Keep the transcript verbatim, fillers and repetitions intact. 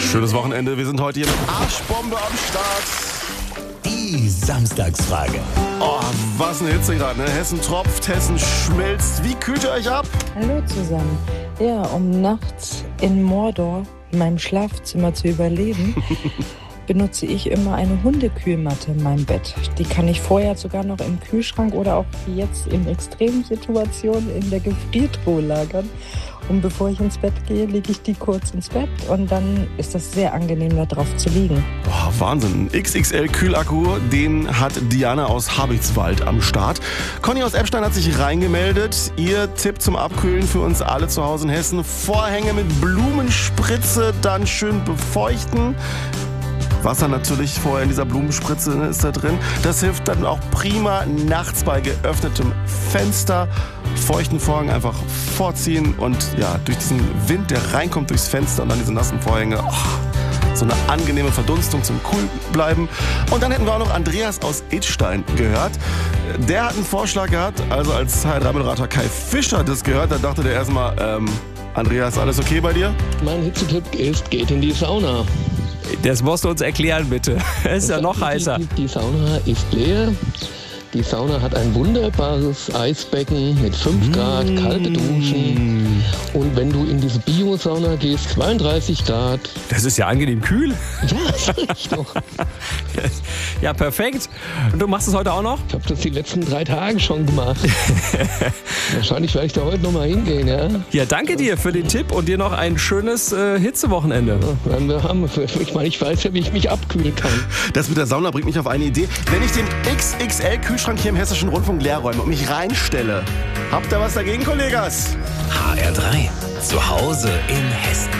Schönes Wochenende. Wir sind heute hier mit Arschbombe am Start. Die Samstagsfrage. Oh, was eine Hitze gerade, ne? Hessen tropft, Hessen schmilzt. Wie kühlt ihr euch ab? Hallo zusammen. Ja, um nachts in Mordor in meinem Schlafzimmer zu überleben, benutze ich immer eine Hundekühlmatte in meinem Bett. Die kann ich vorher sogar noch im Kühlschrank oder auch wie jetzt in extremen Situationen in der Gefriertruhe lagern. Und bevor ich ins Bett gehe, lege ich die kurz ins Bett und dann ist das sehr angenehm, da drauf zu liegen. Boah, Wahnsinn. X X L-Kühlakku, den hat Diana aus Habichtswald am Start. Conny aus Eppstein hat sich reingemeldet. Ihr Tipp zum Abkühlen für uns alle zu Hause in Hessen: Vorhänge mit Blumenspritze dann schön befeuchten. Wasser natürlich vorher in dieser Blumenspritze, ne, ist da drin. Das hilft dann auch prima nachts bei geöffnetem Fenster. Feuchten Vorhang einfach vorziehen und ja, durch diesen Wind, der reinkommt durchs Fenster und dann diese nassen Vorhänge, oh, so eine angenehme Verdunstung zum cool bleiben. Und dann hätten wir auch noch Andreas aus Idstein gehört. Der hat einen Vorschlag gehabt, also als H drei Moderator Kai Fischer das gehört, da dachte der erstmal, ähm, Andreas, alles okay bei dir? Mein Hitzetipp ist, geht in die Sauna. Das musst du uns erklären, bitte. Es ist ja noch heißer. Die, die Sauna ist leer. Die Sauna hat ein wunderbares Eisbecken mit fünf Grad, kalte Duschen. Und wenn du in diese Bio-Sauna gehst, zweiunddreißig Grad. Das ist ja angenehm kühl. Ja, sag ich doch. Ja, perfekt. Und du machst es heute auch noch? Ich habe das die letzten drei Tage schon gemacht. Wahrscheinlich werde ich da heute noch mal hingehen, ja? Ja, danke dir für den Tipp und dir noch ein schönes äh, Hitzewochenende. Ja, wir haben, ich meine, ich weiß ja, wie ich mich abkühlen kann. Das mit der Sauna bringt mich auf eine Idee. Wenn ich den X X L-Kühlschrank hier im Hessischen Rundfunk leer räume und mich reinstelle, habt ihr was dagegen, Kollegas? H R drei. Zu Hause in Hessen.